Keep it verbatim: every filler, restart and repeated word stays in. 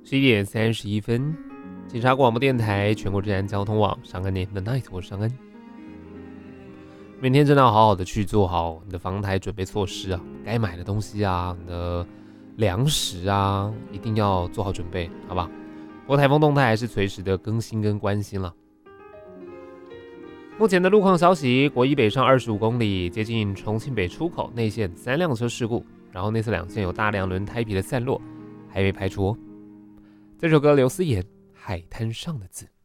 十一点三十一分，警察广播电台全国治安交通网上恩年的 Night， 我是上恩。明天真的要好好的去做好你的防台准备措施啊，该买的东西啊，你的粮食啊，一定要做好准备，好吧？不过台风动态还是随时的更新跟关心了。目前的路况消息：国一北上二十五公里，接近重庆北出口内线三辆车事故，然后内侧两线有大量轮胎皮的散落，还未排除哦。这首歌刘思妍《海滩上的字》。